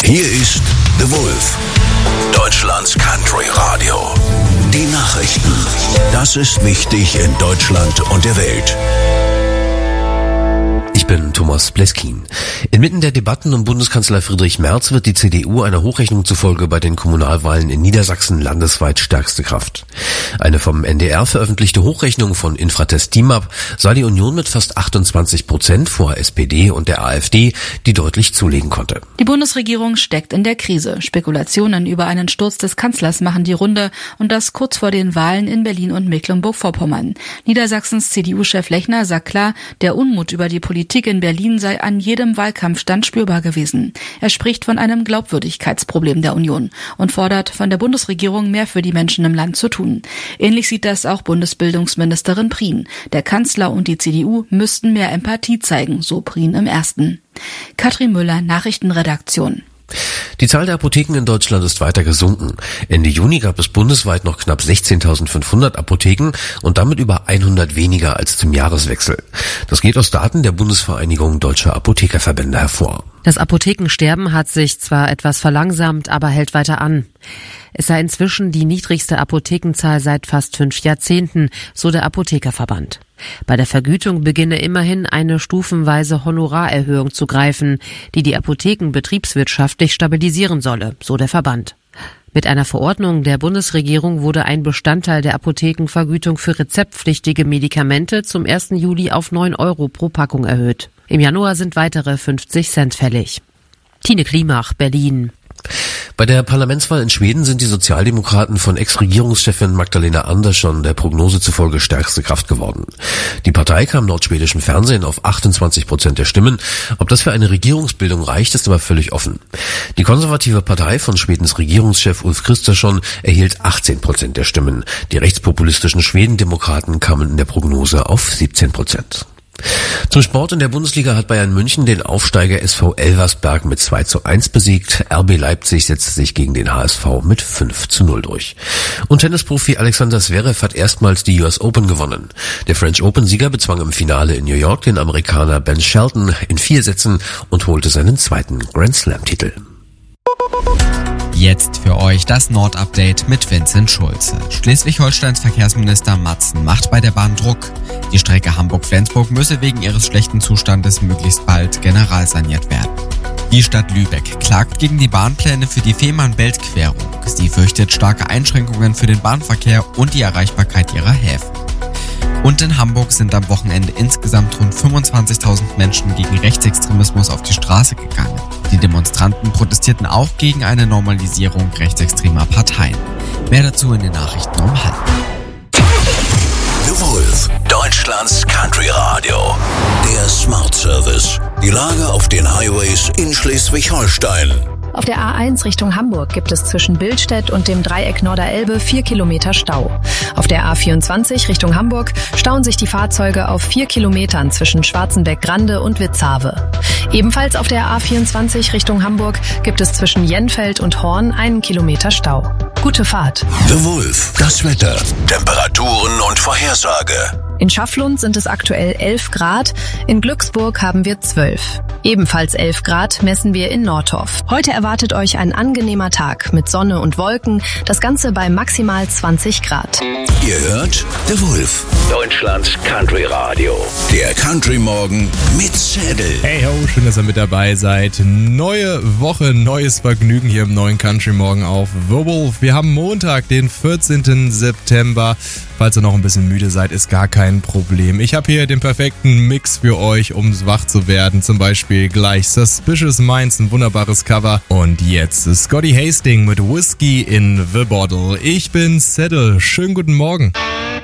Hier ist The Wolf, Deutschlands Country Radio. Die Nachrichten. Das ist wichtig in Deutschland und der Welt. Ich bin Thomas Bleskin. Inmitten der Debatten um Bundeskanzler Friedrich Merz wird die CDU einer Hochrechnung zufolge bei den Kommunalwahlen in Niedersachsen landesweit stärkste Kraft. Eine vom NDR veröffentlichte Hochrechnung von Infratest DIMAP sah die Union mit fast 28% vor SPD und der AfD, die deutlich zulegen konnte. Die Bundesregierung steckt in der Krise. Spekulationen über einen Sturz des Kanzlers machen die Runde und das kurz vor den Wahlen in Berlin und Mecklenburg-Vorpommern. Niedersachsens CDU-Chef Lechner sagt klar, der Unmut über die Politik in Berlin sei an jedem Wahlkampfstand spürbar gewesen. Er spricht von einem Glaubwürdigkeitsproblem der Union und fordert von der Bundesregierung mehr für die Menschen im Land zu tun. Ähnlich sieht das auch Bundesbildungsministerin Prien. Der Kanzler und die CDU müssten mehr Empathie zeigen, so Prien im Ersten. Katrin Müller, Nachrichtenredaktion. Die Zahl der Apotheken in Deutschland ist weiter gesunken. Ende Juni gab es bundesweit noch knapp 16.500 Apotheken und damit über 100 weniger als zum Jahreswechsel. Das geht aus Daten der Bundesvereinigung Deutscher Apothekerverbände hervor. Das Apothekensterben hat sich zwar etwas verlangsamt, aber hält weiter an. Es sei inzwischen die niedrigste Apothekenzahl seit fast 5 Jahrzehnten, so der Apothekerverband. Bei der Vergütung beginne immerhin eine stufenweise Honorarerhöhung zu greifen, die die Apotheken betriebswirtschaftlich stabilisieren solle, so der Verband. Mit einer Verordnung der Bundesregierung wurde ein Bestandteil der Apothekenvergütung für rezeptpflichtige Medikamente zum 1. Juli auf 9 € pro Packung erhöht. Im Januar sind weitere 50 Cent fällig. Tine Klimach, Berlin. Bei der Parlamentswahl in Schweden sind die Sozialdemokraten von Ex-Regierungschefin Magdalena Andersson der Prognose zufolge stärkste Kraft geworden. Die Partei kam laut schwedischem Fernsehen auf 28% der Stimmen. Ob das für eine Regierungsbildung reicht, ist aber völlig offen. Die konservative Partei von Schwedens Regierungschef Ulf Kristersson erhielt 18% der Stimmen. Die rechtspopulistischen Schwedendemokraten kamen in der Prognose auf 17%. Zum Sport: in der Bundesliga hat Bayern München den Aufsteiger SV Elversberg mit 2:1 besiegt. RB Leipzig setzte sich gegen den HSV mit 5:0 durch. Und Tennisprofi Alexander Zverev hat erstmals die US Open gewonnen. Der French Open-Sieger bezwang im Finale in New York den Amerikaner Ben Shelton in 4 Sätzen und holte seinen zweiten Grand Slam-Titel. Jetzt für euch das Nord-Update mit Vincent Schulze. Schleswig-Holsteins Verkehrsminister Matzen macht bei der Bahn Druck. Die Strecke Hamburg-Flensburg müsse wegen ihres schlechten Zustandes möglichst bald generalsaniert werden. Die Stadt Lübeck klagt gegen die Bahnpläne für die Fehmarn-Belt-Querung. Sie fürchtet starke Einschränkungen für den Bahnverkehr und die Erreichbarkeit ihrer Häfen. Und in Hamburg sind am Wochenende insgesamt rund 25.000 Menschen gegen Rechtsextremismus auf die Straße gegangen. Die Demonstranten protestierten auch gegen eine Normalisierung rechtsextremer Parteien. Mehr dazu in den Nachrichten um 12:30. The Wolf, Deutschlands Country Radio. Der Smart Service. Die Lage auf den Highways in Schleswig-Holstein. Auf der A1 Richtung Hamburg gibt es zwischen Billstedt und dem Dreieck Norderelbe 4 Kilometer Stau. Auf der A24 Richtung Hamburg stauen sich die Fahrzeuge auf 4 Kilometern zwischen Schwarzenbeck-Grande und Witzhawe. Ebenfalls auf der A24 Richtung Hamburg gibt es zwischen Jenfeld und Horn 1 Kilometer Stau. Gute Fahrt. The Wolf, das Wetter, Temperaturen und Vorhersage. In Schafflund sind es aktuell 11 Grad, in Glücksburg haben wir 12. Ebenfalls 11 Grad messen wir in Nordhoff. Heute erwartet euch ein angenehmer Tag mit Sonne und Wolken, das Ganze bei maximal 20 Grad. Ihr hört The Wolf, Deutschlands Country Radio. Der Country Morgen mit Zedel. Hey ho, schön, dass ihr mit dabei seid. Neue Woche, neues Vergnügen hier im neuen Country Morgen auf The Wolf. Wir haben Montag, den 14. September. Falls ihr noch ein bisschen müde seid, ist gar kein Problem. Ich habe hier den perfekten Mix für euch, um wach zu werden. Zum Beispiel gleich Suspicious Minds, ein wunderbares Cover. Und jetzt ist Scotty Hastings mit Whiskey in the Bottle. Ich bin Settle. Schönen guten Morgen.